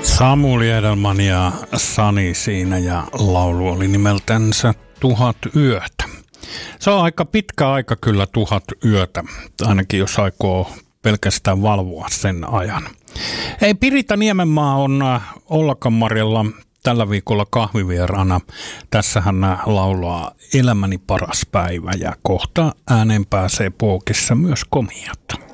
Samuli Edelman ja Sani siinä ja laulu oli nimeltänsä 1000 yötä. Se on aika pitkä aika kyllä 1000 yötä, ainakin jos aikoo pelkästään valvoa sen ajan. Ei, Pirita Niemenmaa on Ollakanmarjalla tällä viikolla kahvivieraana. Tässä hän laulaa Elämäni paras päivä ja kohta ääneen pääsee Pookissa myös Komiat.